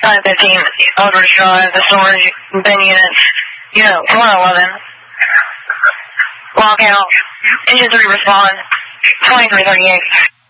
915, Eldridge Drive, the storage bin units, unit 111. Lockout, engine 3 respond, 2338.